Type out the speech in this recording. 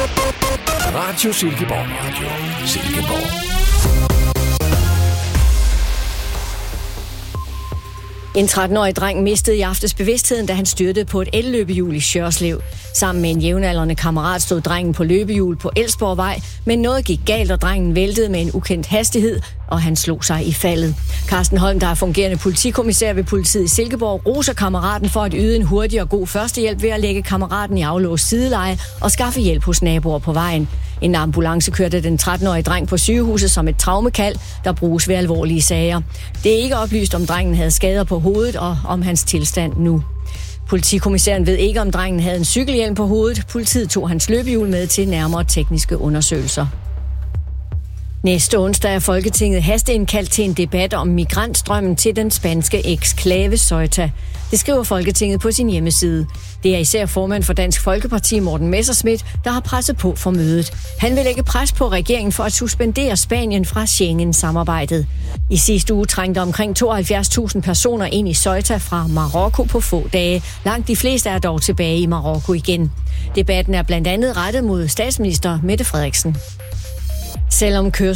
Radio Silkeborg. Radio Silkeborg. En 13-årig dreng mistede i aftes bevidstheden, da han styrtede på et elløbehjul i Sjørslev. Sammen med en jævnaldrende kammerat stod drengen på løbehjul på Elsborgvej, men noget gik galt, og drengen væltede med en ukendt hastighed, og han slog sig i faldet. Carsten Holm, der er fungerende politikommissær ved politiet i Silkeborg, roser kammeraten for at yde en hurtig og god førstehjælp ved at lægge kammeraten i aflåst sideleje og skaffe hjælp hos naboer på vejen. En ambulance kørte den 13-årige dreng på sygehuset som et traumekald, der bruges ved alvorlige sager. Det er ikke oplyst, om drengen havde skader på hovedet og om hans tilstand nu. Politikommissæren ved ikke, om drengen havde en cykelhjelm på hovedet. Politiet tog hans løbehjul med til nærmere tekniske undersøgelser. Næste onsdag er Folketinget hasteindkaldt til en debat om migrantstrømmen til den spanske eksklave Ceuta. Det skriver Folketinget på sin hjemmeside. Det er især formand for Dansk Folkeparti, Morten Messerschmidt, der har presset på for mødet. Han vil lægge pres på regeringen for at suspendere Spanien fra Schengen-samarbejdet. I sidste uge trængte omkring 72.000 personer ind i Ceuta fra Marokko på få dage. Langt de fleste er dog tilbage i Marokko igen. Debatten er blandt andet rettet mod statsminister Mette Frederiksen. Selvom kørsel